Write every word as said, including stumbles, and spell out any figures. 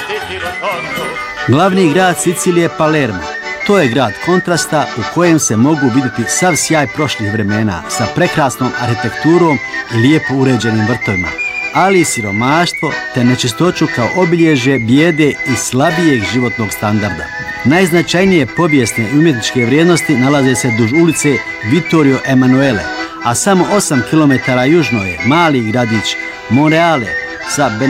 Glavni grad Sicilije je Palermo. To je grad kontrasta u kojem se mogu vidjeti sav sjaj prošlih vremena sa prekrasnom arhitekturom i lijepo uređenim vrtovima, ali i siromaštvo te nečistoću kao obilježje bijede i slabijeg životnog standarda. Najznačajnije povijesne i umjetničke vrijednosti nalaze se duž ulice Vittorio Emanuele, a samo osam kilometara južno je mali gradić Monreale sa